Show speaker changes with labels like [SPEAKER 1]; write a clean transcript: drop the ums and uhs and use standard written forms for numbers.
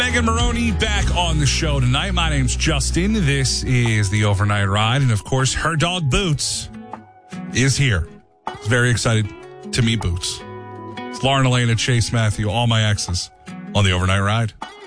[SPEAKER 1] Megan Maroney back on the show tonight. My name's Justin. This is the Overnight Ride. And, of course, her dog, Boots, is here. He's very excited to meet Boots. It's Lauren, Elena, Chase, Matthew, all my exes on the Overnight Ride.